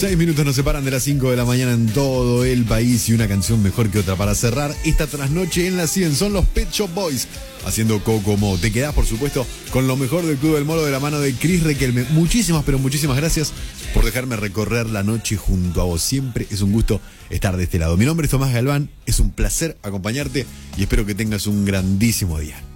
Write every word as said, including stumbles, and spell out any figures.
Seis minutos nos separan de las cinco de la mañana en todo el país y una canción mejor que otra para cerrar esta trasnoche en la cien son los Pet Shop Boys haciendo Kokomo. Te quedás, por supuesto, con lo mejor del Club del Molo de la mano de Cris Requelme. Muchísimas, pero muchísimas gracias por dejarme recorrer la noche junto a vos. Siempre es un gusto estar de este lado. Mi nombre es Tomás Galván, es un placer acompañarte y espero que tengas un grandísimo día.